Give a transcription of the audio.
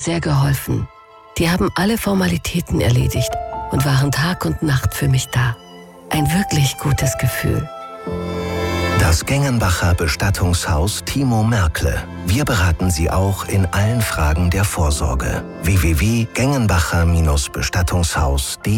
sehr geholfen. Die haben alle Formalitäten erledigt und waren Tag und Nacht für mich da. Ein wirklich gutes Gefühl. Das Gengenbacher Bestattungshaus Timo Merkle. Wir beraten Sie auch in allen Fragen der Vorsorge. www.gengenbacher-bestattungshaus.de